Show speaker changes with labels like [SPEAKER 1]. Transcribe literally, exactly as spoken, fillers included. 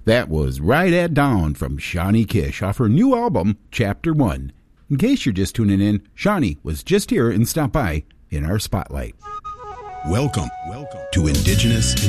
[SPEAKER 1] That was Right at Dawn from Shawnee Kish off her new album, Chapter one. In case you're just tuning in, Shawnee was just here and stopped by in our spotlight.
[SPEAKER 2] Welcome, welcome to Indigenous